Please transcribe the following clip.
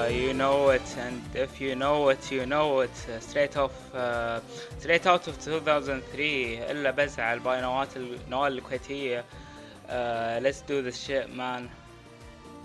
You know it, and if you know it, you know it. Straight out of 2003. إلا بزعل باي نوال الكويتية. Let's do this shit, man.